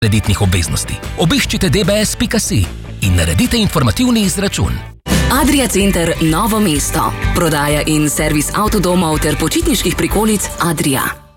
kreditnih obveznosti. Obiščite dbs.si in naredite informativni izračun. Adria Center Novo mesto. Prodaja in servis avtodomov ter počitniških prikolic Adria.